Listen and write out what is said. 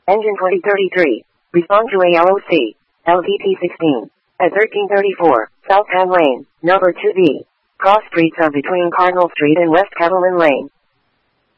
Engine 2033. Respond to ALOC. LDP 16. At 1334, South Penn Lane, number 2B. Cross streets are between Cardinal Street and West Catalan Lane.